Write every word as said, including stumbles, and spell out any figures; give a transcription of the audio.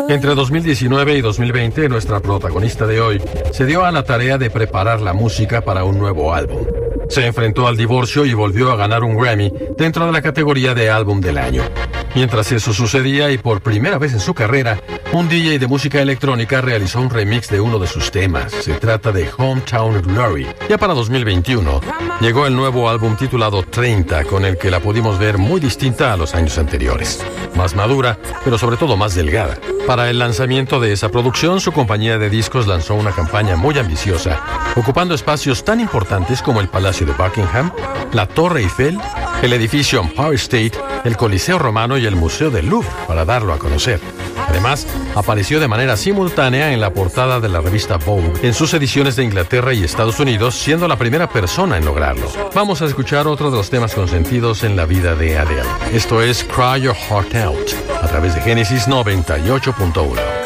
Entre dos mil diecinueve y dos mil veinte, nuestra protagonista de hoy se dio a la tarea de preparar la música para un nuevo álbum. Se enfrentó al divorcio y volvió a ganar un Grammy dentro de la categoría de álbum del año. Mientras eso sucedía y por primera vez en su carrera, un D J de música electrónica realizó un remix de uno de sus temas. Se trata de Hometown Glory. Ya para dos mil veintiuno, llegó el nuevo álbum titulado treinta, con el que la pudimos ver muy distinta a los años anteriores. Más madura, pero sobre todo más delgada. Para el lanzamiento de esa producción, su compañía de discos lanzó una campaña muy ambiciosa, ocupando espacios tan importantes como el Palacio de Buckingham, la Torre Eiffel, el edificio Empire State, el Coliseo Romano y el Museo del Louvre, para darlo a conocer. Además, apareció de manera simultánea en la portada de la revista Vogue en sus ediciones de Inglaterra y Estados Unidos, siendo la primera persona en lograrlo. Vamos a escuchar otro de los temas consentidos en la vida de Adele. Esto es Cry Your Heart Out, a través de Génesis noventa y ocho punto uno.